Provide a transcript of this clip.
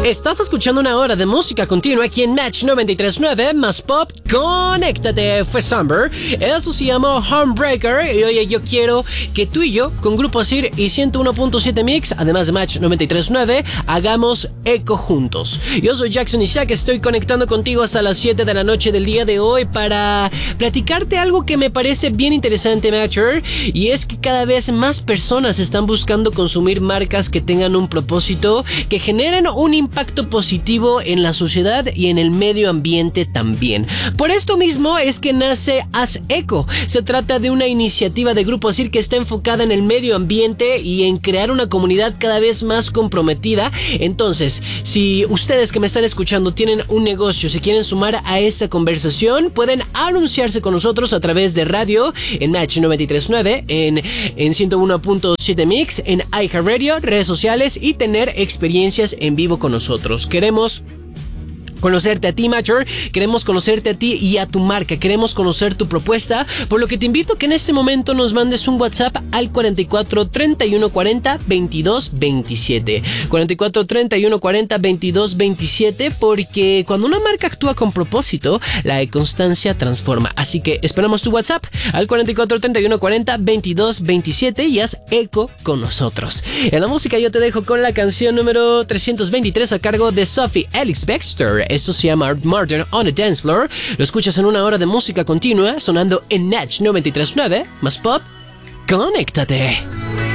Estás escuchando una hora de música continua aquí en Match 93.9 más Pop. Conéctate, fue Summer. Eso se llamó Homebreaker. Y oye, yo quiero que tú y yo, con Grupo Asir y 101.7 Mix, además de Match 93.9, hagamos eco juntos. Yo soy Jackson Isaac, estoy conectando contigo hasta las 7 de la noche del día de hoy para platicarte algo que me parece bien interesante, Matcher. Y es que cada vez más personas están buscando consumir marcas que tengan un propósito, que generen un impacto positivo en la sociedad y en el medio ambiente también. Por esto mismo es que nace Haz Eco. Se trata de una iniciativa de Grupo Asir que está enfocada en el medio ambiente y en crear una comunidad cada vez más comprometida. Entonces, si ustedes que me están escuchando tienen un negocio, se quieren sumar a esta conversación, pueden anunciarse con nosotros a través de radio en Match 93.9, en 101.7 Mix, en iHeartRadio, redes sociales y tener experiencias en vivo con nosotros. Queremos conocerte a ti, Matcher, queremos conocerte a ti y a tu marca, queremos conocer tu propuesta, por lo que te invito a que en este momento nos mandes un WhatsApp al 44 31 40 22 27, 44 31 40 22 27, porque cuando una marca actúa con propósito, la constancia transforma. Así que esperamos tu WhatsApp al 44 31 40 22 27 y haz eco con nosotros. En la música yo te dejo con la canción número 323 a cargo de Sophie Ellis Bextor. Esto se llama Murder on a Dance Floor. Lo escuchas en una hora de música continua sonando en Match 93.9 más Pop. Conéctate.